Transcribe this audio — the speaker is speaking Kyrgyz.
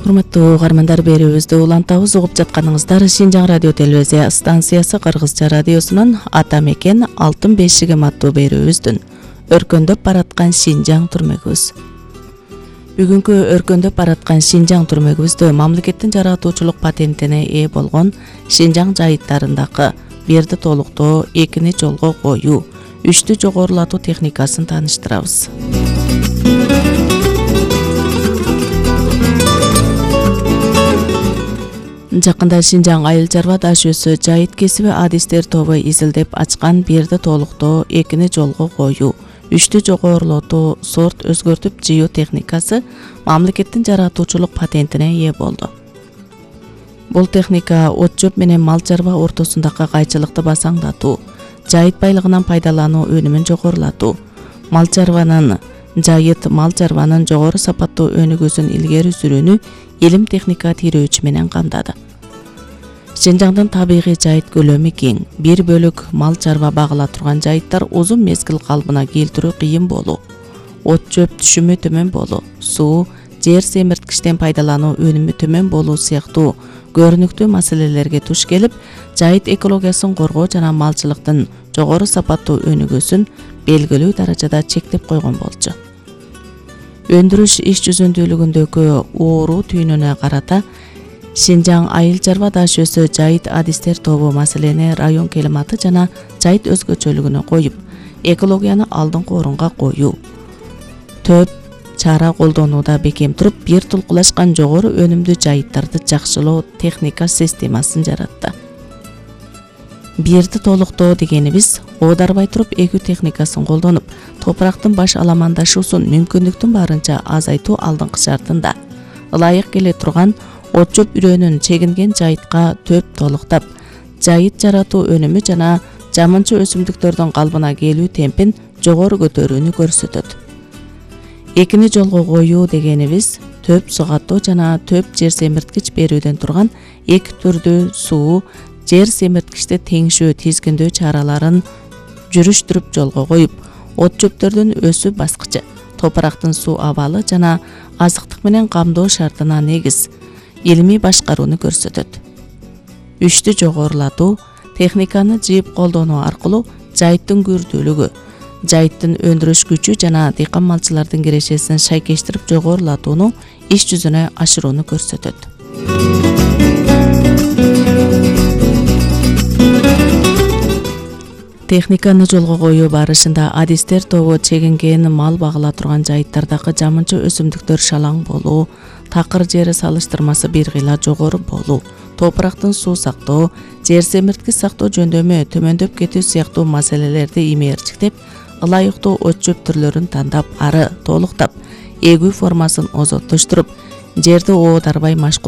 Урматтуу угармандар, берүүбүздү улантабыз. Угуп жатканыңыздар Шинжаң радио телевизия станциясы Кыргызча радиосунун Ата мекен алтын бешигим аттуу берүүбүздүн өркөндөп бараткан Шинжаң түрмөгүбүз. Бүгүнкү өркөндөп бараткан Шинжаң түрмөгүбүздө мамлекеттин жаратуучулук патентине ээ болгон Шинжаң жайыттарындагы бирди толуктоо, экини жолго коюу, үчтү жогорулатуу техникасын тааныштырабыз. Жакында Шинжаң айыл чарба даш өсү жайыт кесиби адистер тобу изилдеп ачкан бирди толуктоо, экини жолго коюу, үчтү жогорулатуу сорт өзгөртүп жыйуу техникасы мамлекеттин жаратуучулук патентине ээ болду. Бул техника от жөп менен мал чарба ортосундагы кайчылыкты басаңдатуу, жайыт байлыгынан пайдалануу өнүмүн жогорулатуу, мал чарбанын жогору сапаттуу өнүгүүсүн илгери сүрүүнү илим техника тирөөчү менен камдады. Шинжаңдын табигый жайыт көлөмү кең, бир бөлүк мал чарба багыла турган жайыттар узун мезгил калыбына келтирүү кыйын болуу, от жөп түшүмү төмөн болуу, суу, жер семирткичтен пайдалануу өнүмү төмөн болуу сыяктуу көрүнүктүү маселелерге туш келип, жайыт экологиясын коргоо жана малчылыктын жогору сапаттуу өнүгүүсүн белгилүү даражада чектеп койгон болчу. Өндүрүш иш жүзүндүүлүгүндөгү оору түйүнүнө карата Шинжаң айыл чарба даш өсү жайыт адистер тобу маселени район климаты жана жайыт өзгөчөлүгүнө коюп, экологияны алдыңкы орунга коюу, төп чара колдонууда бекем туруп, бир тулкулашкан жогору өнүмдүү жайыттарды жакшылоо техника системасын жаратты. Бирди толуктоо дегенибиз оодарбай туруп эгүү техникасын колдонуп, топурактын баш аламандашуусун мүмкүндүктүн барынча азайтуу алдыңкы шартында ылайык келе турган от жөп үрөөнүн чегинген жайытка төп толуктап, жайыт жаратуу өнүмү жана жамынчы өсүмдүктөрдүн калыбына келүү темпин жогору көтөрүүнү көрсөтөт. Экини жолго коюу дегенибиз төп суу каттоо жана төп жер семирткич берүүдөн турган эки түрдүү суу, жер семирткичти теңшөө, тизгиндөө чараларын жүрүштүрүп жолго коюп, от жөптөрдүн өсүү баскычы, топурактын суу абалы жана азыктык менен камдоо шартына негиз илимий башкарууну көрсөтөт. Үчтү жогорулатуу техниканы жыйып колдонуу аркылуу жайыттын күрдүүлүгү, жайыттын өндүрүш күчү жана дыйкан малчылардын кирешесин шайкештирип жогорулатууну иш жүзүнө ашырууну көрсөтөт. Техниканы жолго коюу барышында адистер тобу чегинген мал багыла турган жайыттардагы жамынчы өсүмдүктөр шалаң болуу, такыр жери салыштырмасы бир кыйла жогору болуу, топурактын суу сактоо, жер семирткич сактоо жөндөмү төмөндөп кетүү сыяктуу маселелерди имээрчиктеп, ылайыктуу от жөп түрлөрүн тандап, ары толуктап, эгүү формасын озоттуштуруп, жерди оодарбай